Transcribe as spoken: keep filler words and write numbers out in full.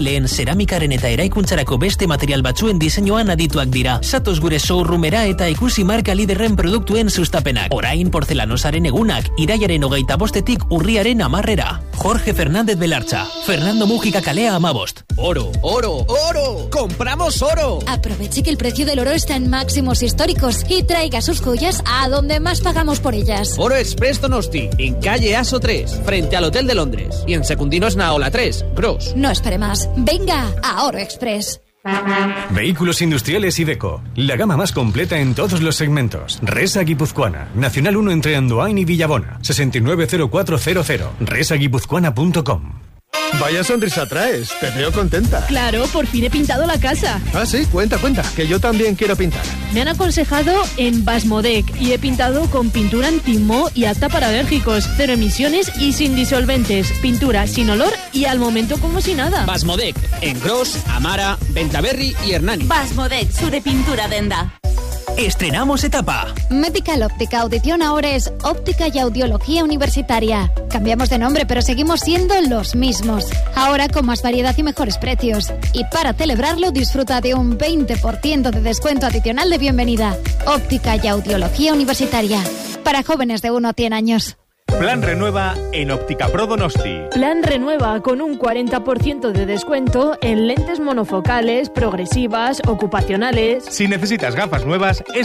Lehen ceramikaren eta eraikuntzarako beste material batzuen diseinuan adituak dira. Satoz gure showroomera eta ikusi marka liderren produktuen sustapenak. Orain porcelanosaren egunak, iraiaren hogeita bostetik urriaren amarrera. Jorge Fernández Belartza, Fernando Mújica kalea amabost. Oro, oro, oro. ¡Compramos oro! Aproveche que el precio del oro está en máximos históricos y traiga sus joyas a donde más pagamos por ellas. Oro Express Donosti, en calle Aso tres, frente al Hotel de Londres. Y en Secundino Esnaola tres, Gros. No espere más. Venga a Oro Express. Vehículos Industriales Iveco, la gama más completa en todos los segmentos. Resa Guipuzcoana, Nacional uno entre Andoain y Villabona, sesenta y nueve cero cuatro cero cero, resa guipuzcoana punto com. Vaya sonrisa traes, te veo contenta. Claro, por fin he pintado la casa. Ah, sí, cuenta, cuenta, que yo también quiero pintar. Me han aconsejado en Basmodec y he pintado con pintura anti-moho y apta para alérgicos, cero emisiones y sin disolventes, pintura sin olor y al momento como si nada. Basmodec, en Gros, Amara, Ventaverri y Hernani. Basmodec, su de pintura denda. Estrenamos etapa. Medical Óptica Audición ahora es Óptica y Audiología Universitaria. Cambiamos de nombre, pero seguimos siendo los mismos. Ahora con más variedad y mejores precios. Y para celebrarlo, disfruta de un veinte por ciento de descuento adicional de bienvenida. Óptica y Audiología Universitaria. Para jóvenes de uno a cien años. Plan Renueva en Óptica Pro Donosti. Plan Renueva con un cuarenta por ciento de descuento en lentes monofocales, progresivas, ocupacionales. Si necesitas gafas nuevas,